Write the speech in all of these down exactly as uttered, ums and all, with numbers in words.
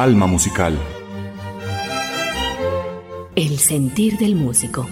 Alma Musical. El sentir del músico.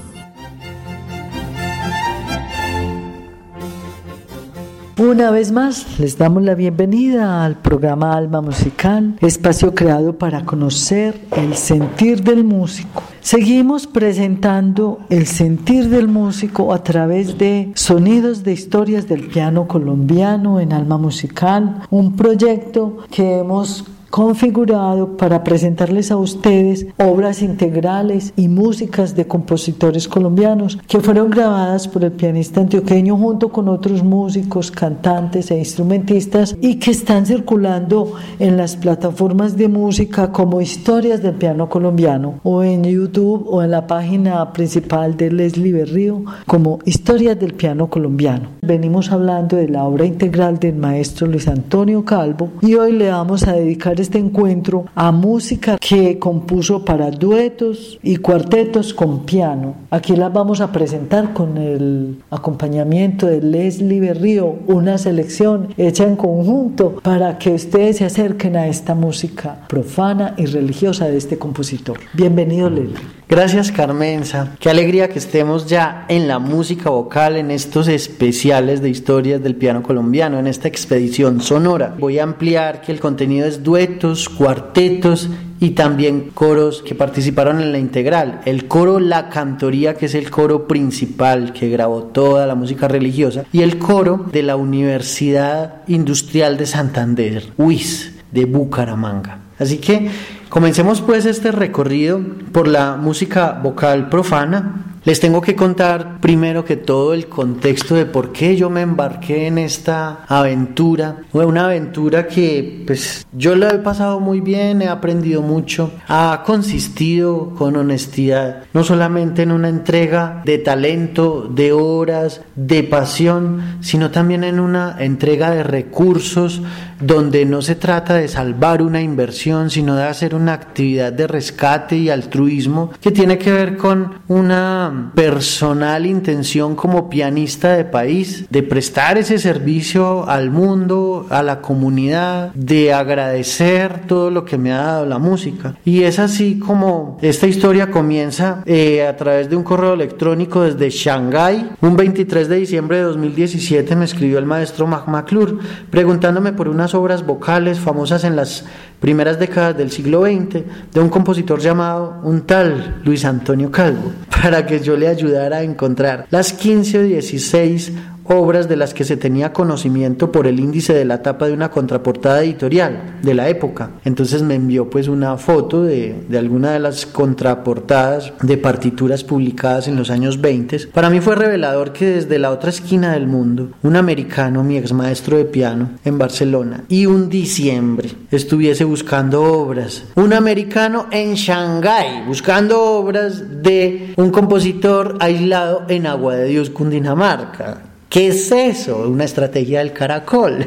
Una vez más, les damos la bienvenida al programa Alma Musical, espacio creado para conocer el sentir del músico. Seguimos presentando el sentir del músico a través de sonidos de historias del piano colombiano en Alma Musical, un proyecto que hemos configurado para presentarles a ustedes obras integrales y músicas de compositores colombianos que fueron grabadas por el pianista antioqueño junto con otros músicos, cantantes e instrumentistas y que están circulando en las plataformas de música como Historias del Piano Colombiano o en YouTube o en la página principal de Leslie Berrío como Historias del Piano Colombiano. Venimos hablando de la obra integral del maestro Luis Antonio Calvo y hoy le vamos a dedicar este encuentro a música que compuso para duetos y cuartetos con piano. Aquí las vamos a presentar con el acompañamiento de Leslie Berrío, una selección hecha en conjunto para que ustedes se acerquen a esta música profana y religiosa de este compositor. Bienvenido, Leslie. Gracias, Carmenza. Qué alegría que estemos ya en la música vocal, en estos especiales de historias del piano colombiano, en esta expedición sonora. Voy a ampliar que el contenido es duetos, cuartetos y también coros que participaron en la integral. El coro La Cantoría, que es el coro principal que grabó toda la música religiosa, y el coro de la Universidad Industrial de Santander, U I S, de Bucaramanga. Así que comencemos pues este recorrido por la música vocal profana. Les tengo que contar primero que todo el contexto de por qué yo me embarqué en esta aventura. Fue una aventura que pues yo la he pasado muy bien, he aprendido mucho. Ha consistido con honestidad, no solamente en una entrega de talento, de horas, de pasión, sino también en una entrega de recursos donde no se trata de salvar una inversión, sino de hacer una actividad de rescate y altruismo que tiene que ver con una personal intención como pianista de país, de prestar ese servicio al mundo, a la comunidad, de agradecer todo lo que me ha dado la música. Y es así como esta historia comienza eh, a través de un correo electrónico desde Shanghái. Un veintitrés de diciembre de dos mil diecisiete me escribió el maestro Mac McClure preguntándome por unas obras vocales famosas en las primeras décadas del siglo veinte de un compositor llamado un tal Luis Antonio Calvo, para que yo le ayudara a encontrar las quince o dieciséis obras de las que se tenía conocimiento por el índice de la tapa de una contraportada editorial de la época. Entonces me envió pues una foto de, de alguna de las contraportadas de partituras publicadas en los años veinte. Para mí fue revelador que desde la otra esquina del mundo, un americano, mi ex maestro de piano en Barcelona, y un diciembre estuviese buscando obras. Un americano en Shanghái buscando obras de un compositor aislado en Agua de Dios, Cundinamarca. ¿Qué es eso? Una estrategia del caracol.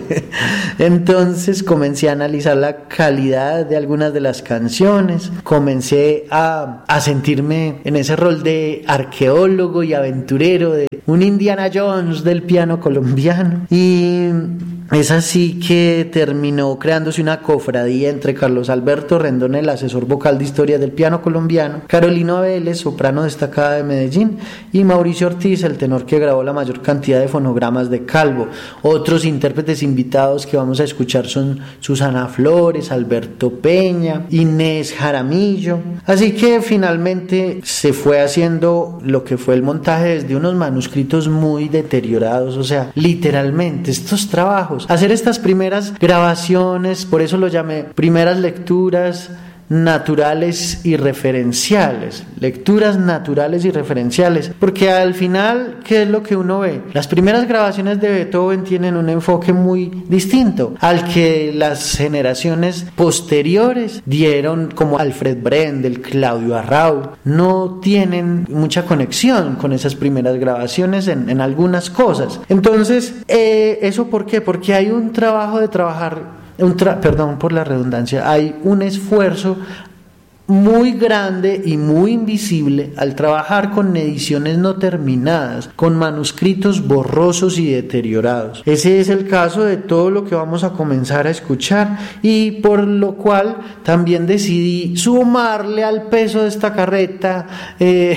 Entonces comencé a analizar la calidad de algunas de las canciones, comencé a, a sentirme en ese rol de arqueólogo y aventurero, de un Indiana Jones del piano colombiano, y es así que terminó creándose una cofradía entre Carlos Alberto Rendón, el asesor vocal de historia del piano colombiano, Carolina Vélez, soprano destacada de Medellín, y Mauricio Ortiz, el tenor que grabó la mayor cantidad de fonogramas de Calvo. Otros intérpretes invitados que vamos a escuchar son Susana Flores, Alberto Peña, Inés Jaramillo. Así que finalmente se fue haciendo lo que fue el montaje desde unos manuscritos muy deteriorados, o sea, literalmente estos trabajos, hacer estas primeras grabaciones, por eso lo llamé primeras lecturas naturales y referenciales, lecturas naturales y referenciales, porque al final, ¿qué es lo que uno ve? Las primeras grabaciones de Beethoven tienen un enfoque muy distinto al que las generaciones posteriores dieron, como Alfred Brendel, Claudio Arrau. No tienen mucha conexión con esas primeras grabaciones en, en algunas cosas. Entonces, eh, ¿eso por qué? Porque hay un trabajo de trabajar Un tra- perdón por la redundancia, hay un esfuerzo muy grande y muy invisible al trabajar con ediciones no terminadas, con manuscritos borrosos y deteriorados. Ese es el caso de todo lo que vamos a comenzar a escuchar, y por lo cual también decidí sumarle al peso de esta carreta eh,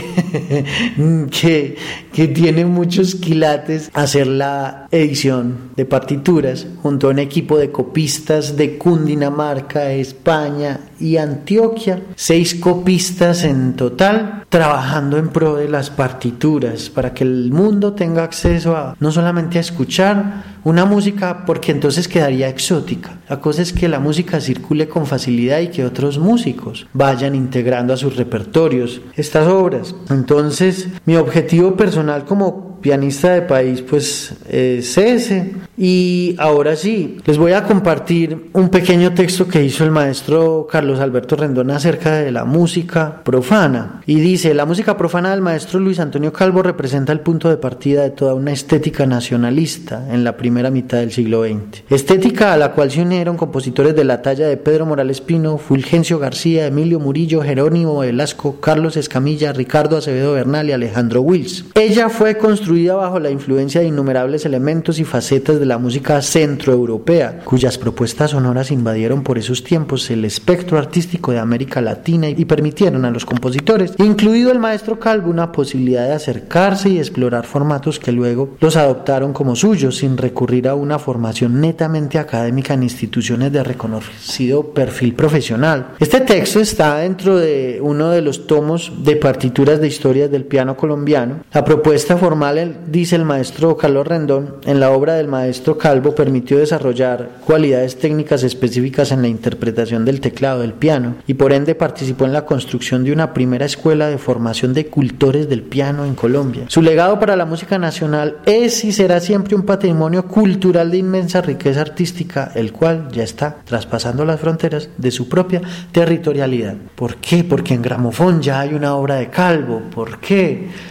que, que tiene muchos quilates, hacer la edición de partituras junto a un equipo de copistas de Cundinamarca, España y Antioquia. Seis copistas en total, trabajando en pro de las partituras para que el mundo tenga acceso a no solamente a escuchar una música, porque entonces quedaría exótica. La cosa es que la música circule con facilidad y que otros músicos vayan integrando a sus repertorios estas obras. Entonces, mi objetivo personal como pianista de país pues es ese. Y ahora sí, les voy a compartir un pequeño texto que hizo el maestro Carlos Alberto Rendón acerca de la música profana, y dice: la música profana del maestro Luis Antonio Calvo representa el punto de partida de toda una estética nacionalista en la primera mitad del siglo veinte, estética a la cual se unieron compositores de la talla de Pedro Morales Pino, Fulgencio García, Emilio Murillo, Jerónimo Velasco, Carlos Escamilla, Ricardo Acevedo Bernal y Alejandro Wills. Ella fue construida bajo la influencia de innumerables elementos y facetas de la música centroeuropea, cuyas propuestas sonoras invadieron por esos tiempos el espectro artístico de América Latina y permitieron a los compositores, incluido el maestro Calvo, una posibilidad de acercarse y explorar formatos que luego los adoptaron como suyos, sin recurrir a una formación netamente académica en instituciones de reconocido perfil profesional. Este texto está dentro de uno de los tomos de partituras de historias del piano colombiano. La propuesta formal, dice el maestro Carlos Rendón, en la obra del maestro Calvo permitió desarrollar cualidades técnicas específicas en la interpretación del teclado del piano, y por ende participó en la construcción de una primera escuela de formación de cultores del piano en Colombia. Su legado para la música nacional es y será siempre un patrimonio cultural de inmensa riqueza artística, el cual ya está traspasando las fronteras de su propia territorialidad. ¿Por qué? Porque en Gramofón ya hay una obra de Calvo. ¿Por qué?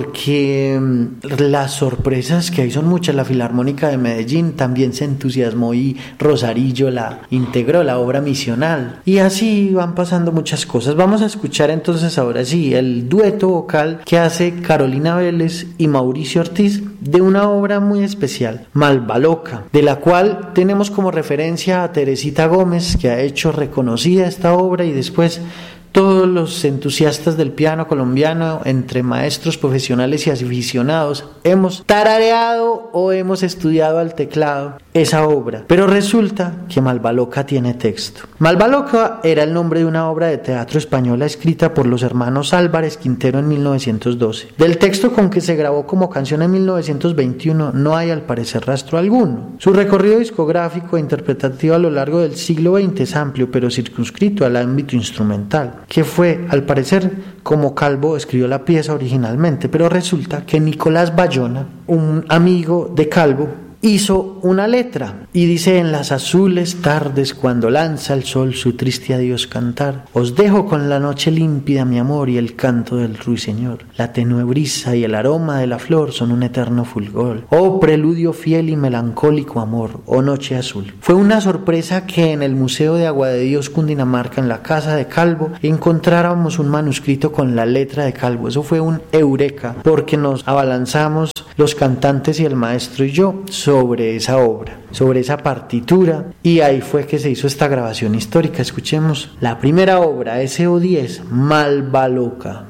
Porque las sorpresas que hay son muchas. La Filarmónica de Medellín también se entusiasmó y Rosarillo la integró, la obra misional, y así van pasando muchas cosas. Vamos a escuchar entonces ahora sí el dueto vocal que hace Carolina Vélez y Mauricio Ortiz de una obra muy especial, Malva Loca, de la cual tenemos como referencia a Teresita Gómez, que ha hecho reconocida esta obra, y después todos los entusiastas del piano colombiano, entre maestros profesionales y aficionados, hemos tarareado o hemos estudiado al teclado esa obra. Pero resulta que Malva Loca tiene texto. Malva Loca era el nombre de una obra de teatro española escrita por los hermanos Álvarez Quintero en mil novecientos doce. Del texto con que se grabó como canción en mil novecientos veintiuno no hay al parecer rastro alguno. Su recorrido discográfico e interpretativo a lo largo del siglo veinte es amplio, pero circunscrito al ámbito instrumental, que fue, al parecer, como Calvo escribió la pieza originalmente. Pero resulta que Nicolás Bayona, un amigo de Calvo, hizo una letra y dice: en las azules tardes cuando lanza el sol su triste adiós cantar, os dejo con la noche límpida mi amor y el canto del ruiseñor, la tenue brisa y el aroma de la flor son un eterno fulgor, oh preludio fiel y melancólico amor, oh noche azul. Fue una sorpresa que en el Museo de Agua de Dios Cundinamarca, en la casa de Calvo, encontráramos un manuscrito con la letra de Calvo. Eso fue un eureka, porque nos abalanzamos los cantantes y el maestro y yo sobre esa obra, sobre esa partitura, y ahí fue que se hizo esta grabación histórica. Escuchemos la primera obra, S O diez, Malva Loca.